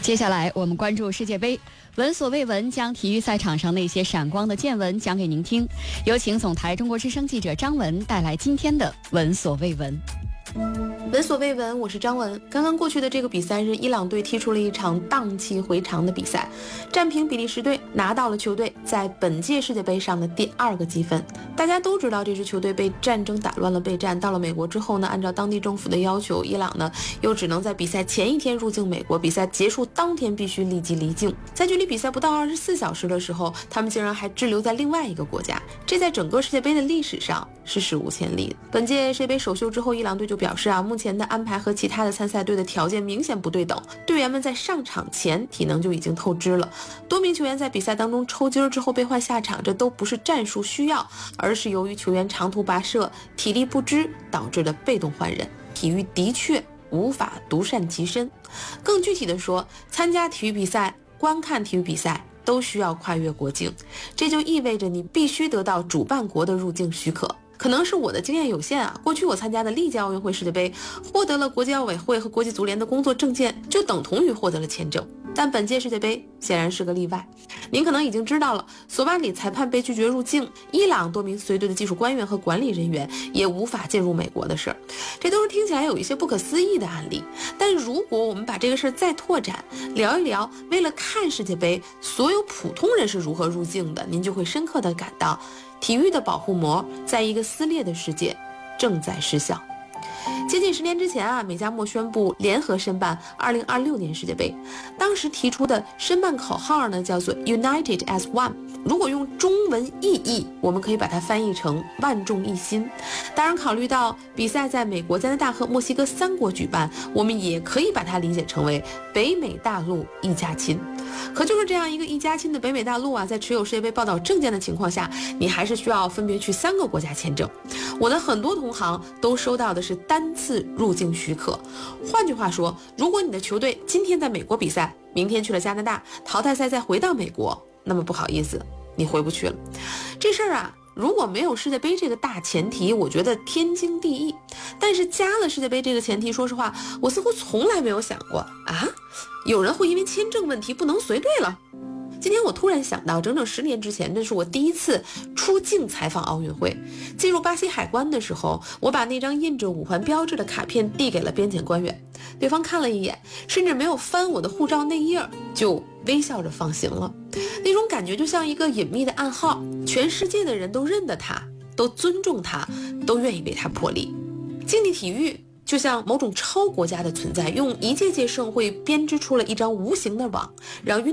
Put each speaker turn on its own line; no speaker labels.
接下来我们关注世界杯，闻所未闻，将体育赛场上那些闪光的见闻讲给您听。有请总台中国之声记者张文带来今天的闻所未闻。
闻所未闻，我是张文。刚刚过去的这个比赛日，伊朗队踢出了一场荡气回肠的比赛，战平比利时队，拿到了球队在本届世界杯上的第2个积分。大家都知道，这支球队被战争打乱了备战，到了美国之后呢，按照当地政府的要求，伊朗呢又只能在比赛前一天入境美国，比赛结束当天必须立即离境。在距离比赛不到24小时的时候，他们竟然还滞留在另外一个国家，这在整个世界杯的历史上是史无前例的。本届世界杯首秀之后，伊朗队就表示目前的安排和其他的参赛队的条件明显不对等，队员们在上场前体能就已经透支了，多名球员在比赛当中抽筋之后被换下场，这都不是战术需要，而是由于球员长途跋涉、体力不支导致的被动换人。体育的确无法独善其身，更具体的说，参加体育比赛、观看体育比赛都需要跨越国境，这就意味着你必须得到主办国的入境许可。可能是我的经验有限过去我参加的历届奥运会、世界杯，获得了国际奥委会和国际足联的工作证件，就等同于获得了签证。但本届世界杯显然是个例外。您可能已经知道了，索马里裁判被拒绝入境，伊朗多名随队的技术官员和管理人员也无法进入美国的事儿，这都是听起来有一些不可思议的案例。但如果我们把这个事儿再拓展，聊一聊为了看世界杯，所有普通人是如何入境的，您就会深刻地感到体育的保护膜在一个撕裂的世界正在失效。接近10年之前美加墨宣布联合申办2026年世界杯，当时提出的申办口号呢叫做 United as One， 如果用中文意译，我们可以把它翻译成万众一心。当然考虑到比赛在美国、加拿大和墨西哥3国举办，我们也可以把它理解成为北美大陆一家亲。可就是这样一个一家亲的北美大陆在持有世界杯报道证件的情况下，你还是需要分别去3个国家签证。我的很多同行都收到的是单次入境许可。换句话说，如果你的球队今天在美国比赛，明天去了加拿大，淘汰赛再回到美国，那么不好意思，你回不去了。这事儿如果没有世界杯这个大前提，我觉得天经地义。但是加了世界杯这个前提，说实话，我似乎从来没有想过有人会因为签证问题不能随队了。今天我突然想到，整整10年之前，这是我第一次出境采访奥运会。进入巴西海关的时候，我把那张印着5环标志的卡片递给了边检官员，对方看了一眼，甚至没有翻我的护照内页，就微笑着放行了。那种感觉就像一个隐秘的暗号，全世界的人都认得他，都尊重他，都愿意为他破例。竞技体育就像某种超国家的存在，用一届届盛会编织出了一张无形的网，让